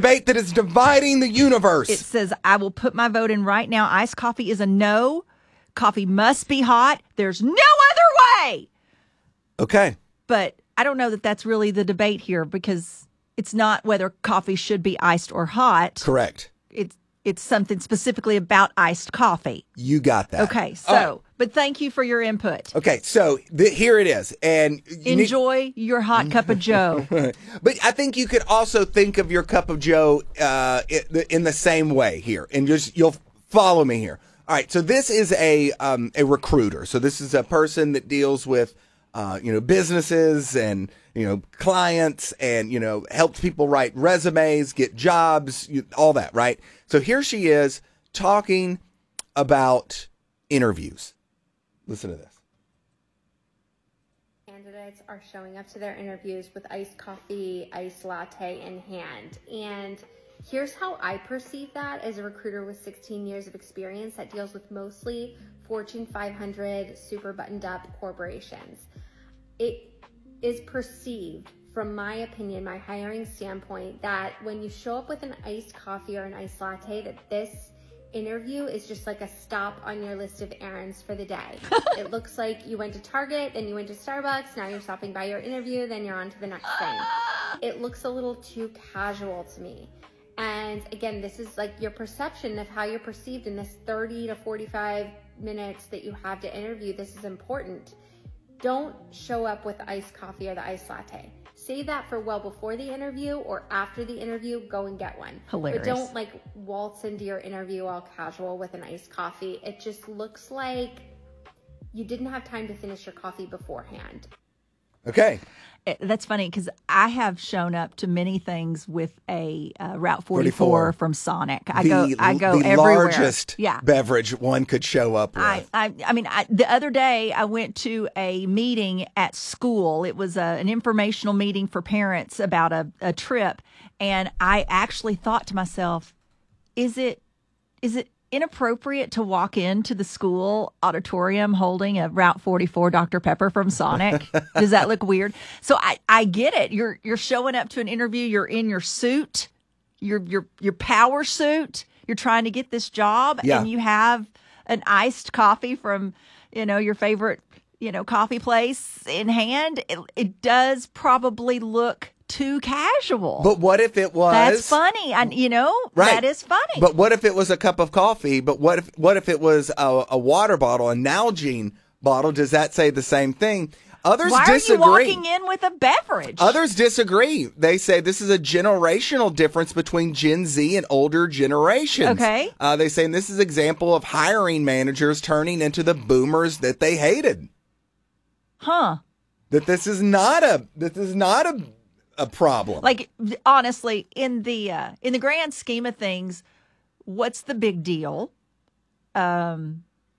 debate that is dividing the universe. It says, I will put my vote in right now. Iced coffee is a no. Coffee must be hot. There's no other way. Okay. But I don't know that that's really the debate here, because it's not whether coffee should be iced or hot. Correct. It's something specifically about iced coffee. You got that. Okay, so, but thank you for your input. Okay, so here it is. And enjoy your hot cup of joe. But I think you could also think of your cup of joe in the same way here. And you'll follow me here. All right, so this is a recruiter. So this is a person that deals with businesses and clients and helps people write resumes, get jobs, all that, right? So here she is talking about interviews. Listen to this. Candidates are showing up to their interviews with iced coffee, iced latte in hand. And here's how I perceive that as a recruiter with 16 years of experience that deals with mostly Fortune 500 super buttoned up corporations. It is perceived, from my opinion, my hiring standpoint, that when you show up with an iced coffee or an iced latte, that this interview is just like a stop on your list of errands for the day. It looks like you went to Target, then you went to Starbucks, now you're stopping by your interview, then you're on to the next thing. It looks a little too casual to me. And again, this is like your perception of how you're perceived in this 30 to 45 minutes that you have to interview. This is important. Don't show up with the iced coffee or the iced latte. Save that for well before the interview, or after the interview, go and get one. Hilarious. But don't waltz into your interview all casual with an iced coffee. It just looks like you didn't have time to finish your coffee beforehand. Okay. That's funny, because I have shown up to many things with a Route 44 from Sonic. I go the everywhere. Largest beverage one could show up with. I mean, the other day I went to a meeting at school. It was an informational meeting for parents about a trip, and I actually thought to myself, is it inappropriate to walk into the school auditorium holding a Route 44 Dr. Pepper from Sonic? Does that look weird? So I get it. You're showing up to an interview. You're in your suit, your power suit. You're trying to get this job, and you have an iced coffee from your favorite coffee place in hand. It does probably look too casual. But what if it was? That's funny. Right. That is funny. But what if it was a cup of coffee? But what if it was a water bottle, a Nalgene bottle? Does that say the same thing? Others disagree. Why are you walking in with a beverage? Others disagree. They say this is a generational difference between Gen Z and older generations. Okay. They say this is an example of hiring managers turning into the boomers that they hated. Huh. That this is not a problem. Like, honestly, in the grand scheme of things, what's the big deal? But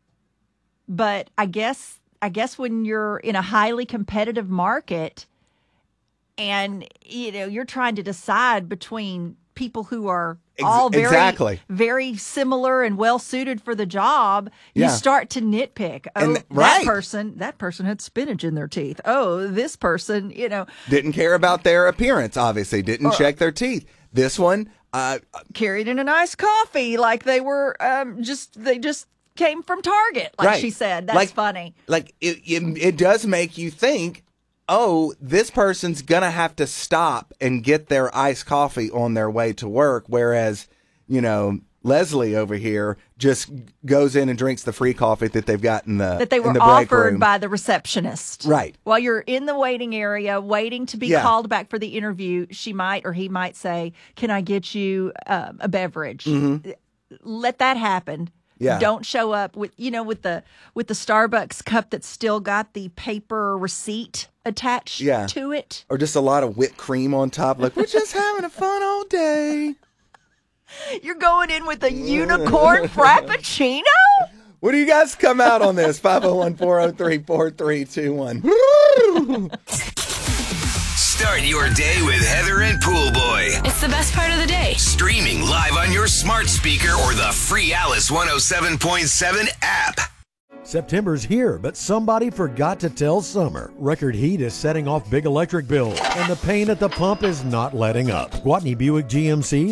I guess when you're in a highly competitive market and you're trying to decide between people who are all very similar and well suited for the job, you start to nitpick. Oh, that person had spinach in their teeth. Oh, this person, didn't care about their appearance, obviously, didn't check their teeth. This one carried in a nice coffee like they were they just came from Target, like she said. That's funny. Like it does make you think, oh, this person's going to have to stop and get their iced coffee on their way to work. Whereas, Leslie over here just goes in and drinks the free coffee that they've got that they were offered by the receptionist. Right. While you're in the waiting area waiting to be called back for the interview, she might or he might say, "Can I get you a beverage?" Mm-hmm. Let that happen. Yeah. Don't show up with the Starbucks cup that's still got the paper receipt attached to it. Or just a lot of whipped cream on top. Like, we're just having a fun all day. You're going in with a unicorn frappuccino? What do you guys come out on this? 501-403-4321. Start your day with Heather and Pool Boy. It's the best part of the day. Streaming live on your smart speaker or the free Alice 107.7 app. September's here, but somebody forgot to tell Summer. Record heat is setting off big electric bills, and the pain at the pump is not letting up. Gwatney Buick GMC